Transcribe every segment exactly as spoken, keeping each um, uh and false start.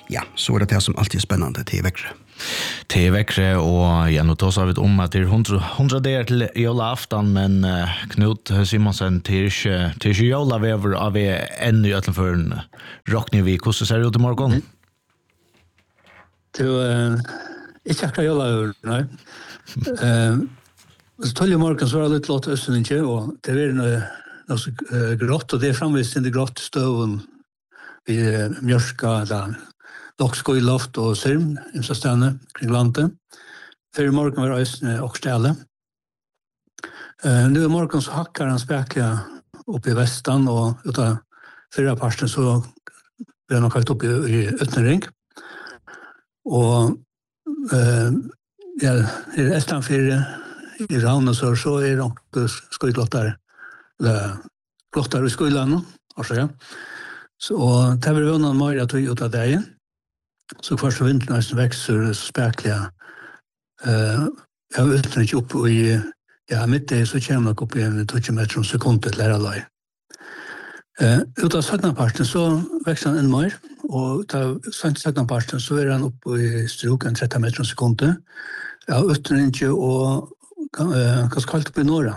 Ja, så är det det som alltid är spännande till veckor. Till veckor och ja, nu tar så vet om att det är hundra dagar till julafton, men uh, Knut Simonsen till till julavever av vi ännu utanför en rockning vi hur ser det ut imorgon? Mm. Du uh, inte akkurat julavever, nej. Eh så tolv morgon så var det lite låt östen inte och det är en alltså grått och det är framvis in det grått stöven i mjörska där. Dock i loft och sirm i så stanna kring landet. För morgon var östen och ställe. Eh nu i morgon så hackar han späckliga upp i västan och utan förra parten så blir han kallt upp i, i Ötnering. Och eh ja, i Estland för i Raun så så är det skojlottar eller klottar i skolan alltså ja. Så det var ju någon mer att göra det. Så först vintern nästan växer så späckliga. Eh jag vet inte upp i ja mitt det så kommer jag upp i en tjugo meter per sekund till lära lag. Eh utan sätta parten så växer han en mer och ta sätta parten så är han uppe i stroken trettio meter per sekund. Ja, utan inte och ganska kallt på norra.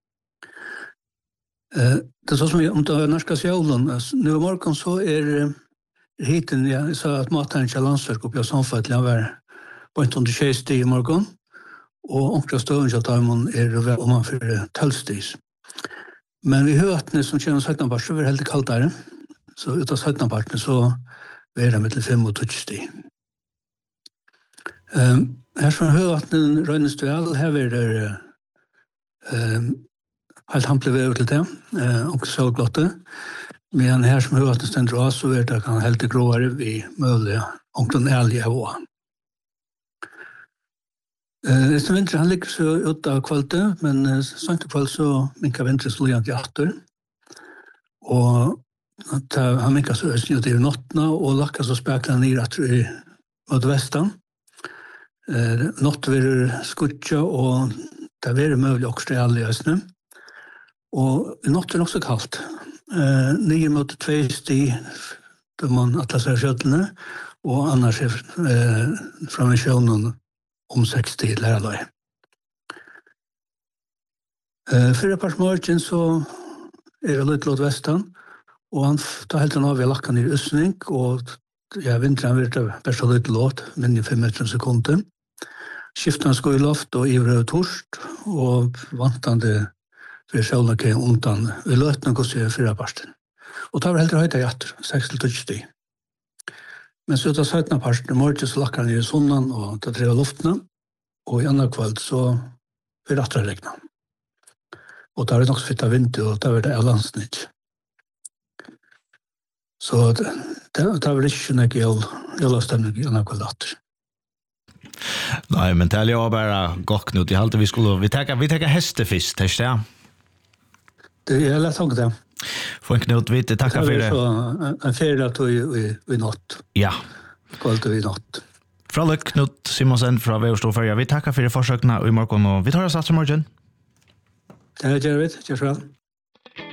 Eh det är så som om det norska själven nu i morgon så är hiten jag sa att maten inte landsverk upp jag samfällt jag var på en under sextio i morgon och omkring stövn så tar man är det om man för tölstis. Men vi hör att som känner sjutton bara så är det helt kallt där. Så utan sjutton parten så är det mellan fem och tjugo. Ehm här som hör att den rönnestuell här är det ehm allt han blev över till det eh och så glotte. Men här som hör att det ständer av så är det kan helt gråare vi möjliga och den älga var. Eh det som inte han ligger så ut av kvalitet men sånt kväll så minka vänster så långt åter. Och att han minka så är det nattna och lacka så späckla ner att i mot västan. Eh något vill skutcha och det är möjligt också det alldeles. Och något är också kallt. Eh nio mot två sti då man atlasar skötlarna och annars är eh från sjön om sextio lära då. Eh för ett par morgon så är det lite åt västan och han tar helt av lackan i östning och jag vintern vet det bäst lite låt men i fem meter per sekund. Skiftan ska i loft och i torst och vantande för själva kan undan vi låter något se förra parten. Och tar helt höjda jätter sex till tjugo. Men så tar sättna parten morgon så lackar ner i sonnen och tar tre luften och i andra kväll så är det att regna. Och där är det också fitta vinter och där är det landsnitt. Så det det var inte någon jul julstämning i andra kväll att. Nej, men det är ju bara gott nu. Jag hade vi skulle vi tar vi tar hästefist, det är det är lätt att det. Får en Knut vite tacka för det. Så en ferie att vi vi natt. Ja. Kvalt vi natt. Från Knut Simonsen från Västerstofärja. Vi tackar för det försökna i morgon och vi tar oss att morgon. Det är det, jag vet, jag tror.